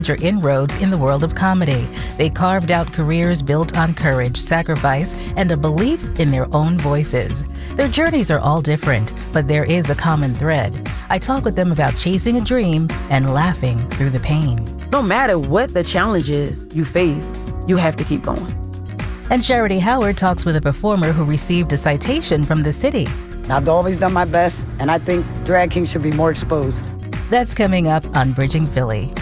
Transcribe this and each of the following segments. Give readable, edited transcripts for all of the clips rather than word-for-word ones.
major inroads in the world of comedy. They carved out careers built on courage, sacrifice, and a belief in their own voices. Their journeys are all different, but there is a common thread. I talk with them about chasing a dream and laughing through the pain. No matter what the challenges you face, you have to keep going. And Charity Howard talks with a performer who received a citation from the city. I've always done my best, and I think drag kings should be more exposed. That's coming up on Bridging Philly.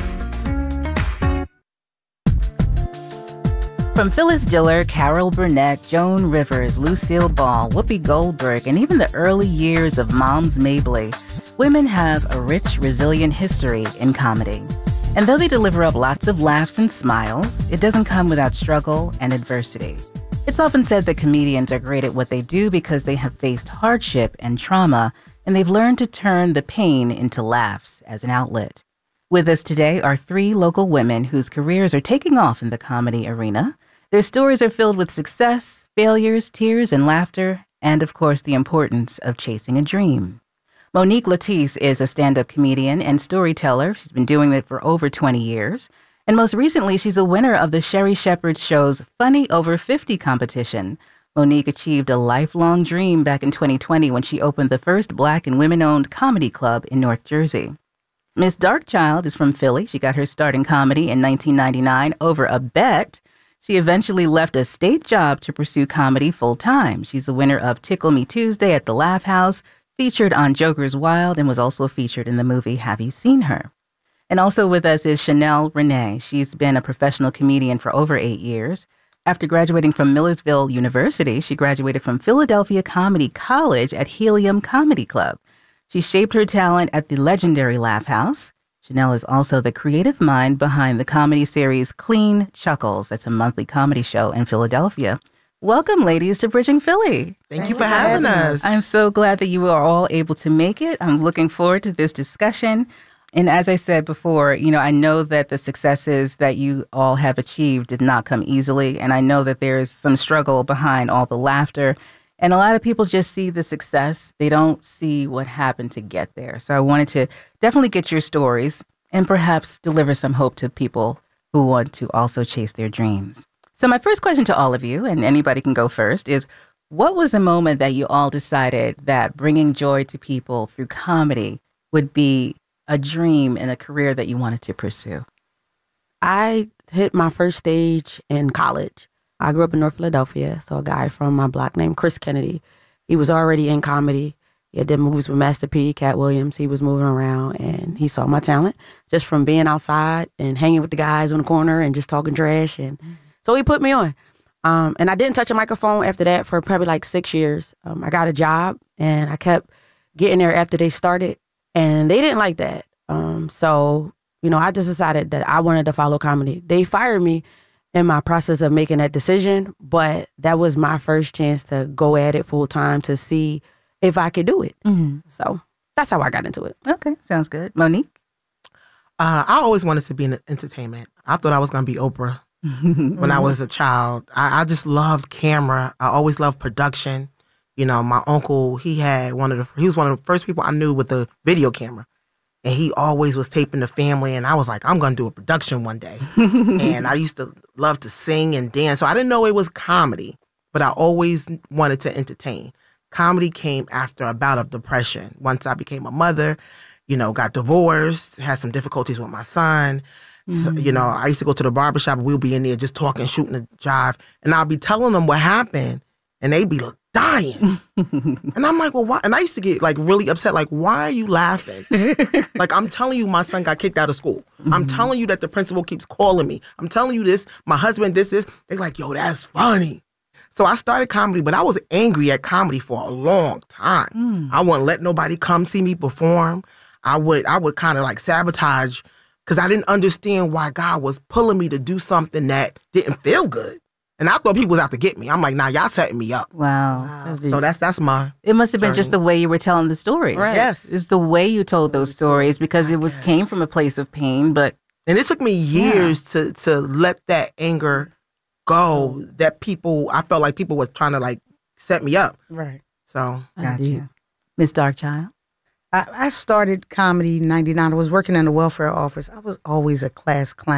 From Phyllis Diller, Carol Burnett, Joan Rivers, Lucille Ball, Whoopi Goldberg, and even the early years of Moms Mabley, women have a rich, resilient history in comedy. And though they deliver up lots of laughs and smiles, it doesn't come without struggle and adversity. It's often said that comedians are great at what they do because they have faced hardship and trauma, and they've learned to turn the pain into laughs as an outlet. With us today are 3 local women whose careers are taking off in the comedy arena. Their stories are filled with success, failures, tears, and laughter, and of course, the importance of chasing a dream. Monique Latisse is a stand-up comedian and storyteller. She's been doing it for over 20 years. And most recently, she's a winner of the Sherri Shepherd Show's Funny Over 50 competition. Monique achieved a lifelong dream back in 2020 when she opened the first Black and women-owned comedy club in North Jersey. Miss Darkchild is from Philly. She got her start in comedy in 1999 over a bet. She eventually left a state job to pursue comedy full-time. She's the winner of Tickle Me Tuesday at the Laugh House, featured on Joker's Wild, and was also featured in the movie Have You Seen Her? And also with us is Chanel Renee. She's been a professional comedian for over 8 years. After graduating from Millersville University, she graduated from Philadelphia Comedy College at Helium Comedy Club. She shaped her talent at the legendary Laugh House. Chanel is also the creative mind behind the comedy series Clean Chuckles. That's a monthly comedy show in Philadelphia. Welcome, ladies, to Bridging Philly. Thank you for having us. I'm so glad that you are all able to make it. I'm looking forward to this discussion. And as I said before, I know that the successes that you all have achieved did not come easily. And I know that there's some struggle behind all the laughter. And a lot of people just see the success. They don't see what happened to get there. So I wanted to definitely get your stories and perhaps deliver some hope to people who want to also chase their dreams. So my first question to all of you, and anybody can go first, is what was the moment that you all decided that bringing joy to people through comedy would be a dream and a career that you wanted to pursue? I hit my first stage in college. I grew up in North Philadelphia, so a guy from my block named Chris Kennedy, he was already in comedy. He did movies with Master P, Cat Williams. He was moving around, and he saw my talent just from being outside and hanging with the guys on the corner and just talking trash. And so he put me on. And I didn't touch a microphone after that for probably like 6 years. I got a job, and I kept getting there after they started, and they didn't like that. So, I just decided that I wanted to follow comedy. They fired me in my process of making that decision, but that was my first chance to go at it full time to see if I could do it. Mm-hmm. So that's how I got into it. Okay, sounds good. Monique? I always wanted to be in entertainment. I thought I was going to be Oprah when I was a child. I just loved camera. I always loved production. My uncle, he was one of the first people I knew with a video camera. And he always was taping the family, and I was like, I'm going to do a production one day. And I used to love to sing and dance. So I didn't know it was comedy, but I always wanted to entertain. Comedy came after a bout of depression. Once I became a mother, got divorced, had some difficulties with my son. So, I used to go to the barbershop, and we'll be in there just talking, shooting a jive. And I'll be telling them what happened, and they'd be dying. And I'm like, well, why? And I used to get really upset. Like, why are you laughing? Like, I'm telling you my son got kicked out of school. I'm telling you that the principal keeps calling me. I'm telling you this, my husband, this. They're like, yo, that's funny. So I started comedy, but I was angry at comedy for a long time. I wouldn't let nobody come see me perform. I would kind of sabotage because I didn't understand why God was pulling me to do something that didn't feel good. And I thought people was out to get me. I'm like, nah, y'all setting me up. Wow. So that's my It must have been journey. just the way you were telling the stories. Right. Yes. It's the way you told those stories because it came from a place of pain, but... And it took me years to let that anger go, that I felt like people was trying to set me up. Right. So. Gotcha. Miss Darkchild? I started comedy in '99. I was working in the welfare office. I was always a class clown.